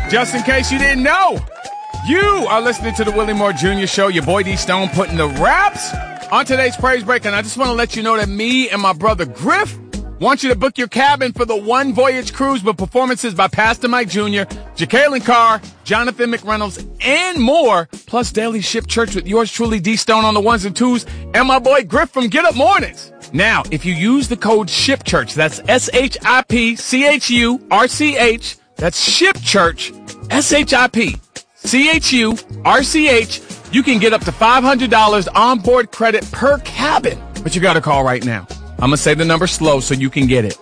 Just in case you didn't know, you are listening to the Willie Moore Jr. Show. Your boy D Stone putting the raps on today's Praise Break. And I just want to let you know that me and my brother Griff want you to book your cabin for the One Voyage Cruise with performances by Pastor Mike Jr., Jacqueline Carr, Jonathan McReynolds, and more, plus Daily Ship Church with yours truly, D Stone on the ones and twos, and my boy Griff from Get Up Mornings. Now, if you use the code SHIPCHURCH, that's SHIPCHURCH, that's SHIPCHURCH, SHIPCHURCH, you can get up to $500 onboard credit per cabin. But you got to call right now. I'm going to say the number slow so you can get it.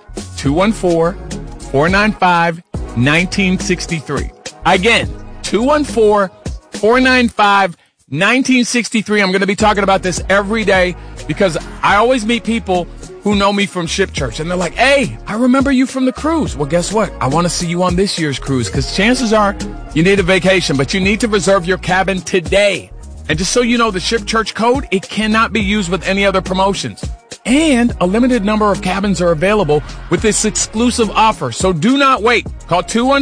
214-495-1963. Again, 214-495-1963. I'm going to be talking about this every day because I always meet people who know me from Ship Church, and they're like, hey, I remember you from the cruise. Well, guess what? I want to see you on this year's cruise because chances are you need a vacation, but you need to reserve your cabin today. And just so you know, the Ship Church code, it cannot be used with any other promotions. And a limited number of cabins are available with this exclusive offer. So do not wait. Call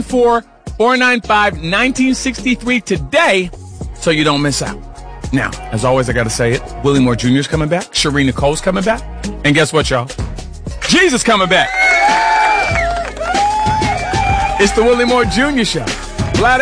214-495-1963 today so you don't miss out. Now, as always, I got to say it. Willie Moore Jr. is coming back. Shereen Nicole's coming back. And guess what, y'all? Jesus coming back. It's the Willie Moore Jr. Show.